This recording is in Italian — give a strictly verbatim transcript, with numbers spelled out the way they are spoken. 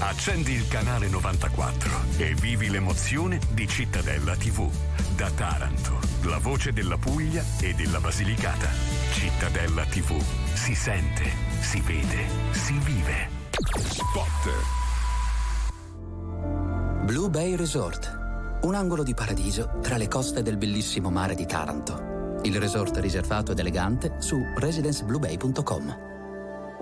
Accendi il canale novantaquattro e vivi l'emozione di Cittadella tivù. Da Taranto, la voce della Puglia e della Basilicata. Cittadella tivù. Si sente, si vede, si vive. Spot. Blue Bay Resort. Un angolo di paradiso tra le coste del bellissimo mare di Taranto. Il resort riservato ed elegante su residenceblubay punto com.